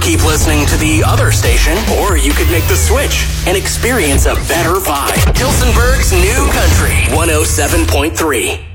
keep listening to the other station, or you could make the switch and experience a better vibe. Tilsonburg's New Country 107.3.